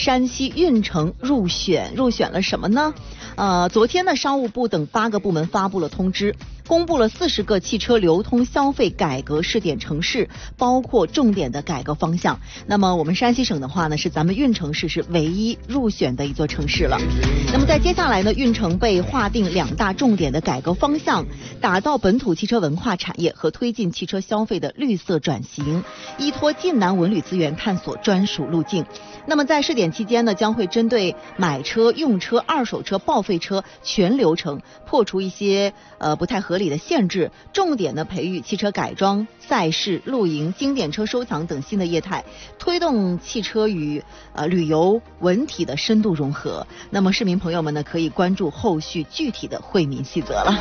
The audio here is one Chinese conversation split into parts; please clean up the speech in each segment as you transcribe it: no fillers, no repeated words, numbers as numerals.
山西运城入选了什么呢？昨天呢，商务部等8个部门发布了通知，公布了40个汽车流通消费改革试点城市，包括重点的改革方向。那么我们山西省的话呢，是咱们运城市是唯一入选的一座城市了。那么在接下来呢，运城被划定2大重点的改革方向，打造本土汽车文化产业和推进汽车消费的绿色转型，依托晋南文旅资源探索专属路径。那么在试点期间呢，将会针对买车、用车、二手车、报废车全流程破除一些不太合理的限制，重点呢培育汽车改装、赛事、露营、经典车收藏等新的业态，推动汽车与旅游文体的深度融合。那么市民朋友们呢，可以关注后续具体的惠民细则了。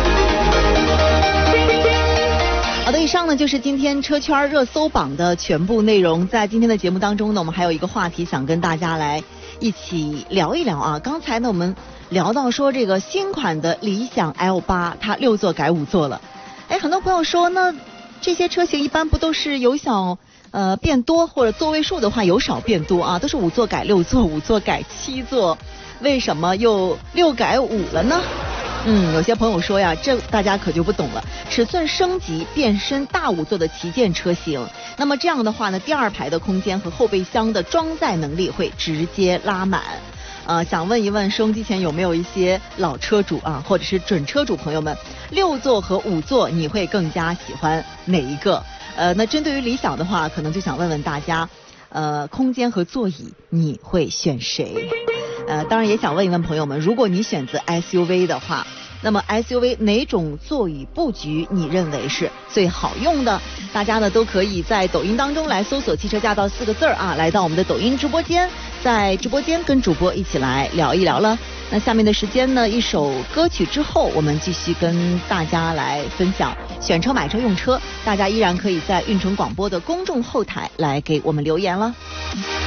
好的，以上呢就是今天车圈热搜榜的全部内容。在今天的节目当中呢，我们还有一个话题想跟大家来一起聊一聊啊。刚才呢我们聊到说这个新款的理想 L8 它6座改5座了。很多朋友说呢，这些车型一般不都是由小变多，或者座位数的话由少变多啊，都是5座改6座，5座改7座，为什么又6改5了呢？有些朋友说呀，这大家可就不懂了，尺寸升级变身大5座的旗舰车型，那么这样的话呢，第2排的空间和后备箱的装载能力会直接拉满。想问一问收音机前有没有一些老车主啊，或者是准车主朋友们，6座和5座你会更加喜欢哪一个？那针对于理想的话，可能就想问问大家，空间和座椅你会选谁？当然也想问一问朋友们，如果你选择 SUV 的话，那么 SUV 哪种座椅布局你认为是最好用的？大家呢都可以在抖音当中来搜索汽车驾到4个字啊，来到我们的抖音直播间，在直播间跟主播一起来聊一聊了。那下面的时间呢，一首歌曲之后，我们继续跟大家来分享选车、买车、用车，大家依然可以在运城广播的公众后台来给我们留言了。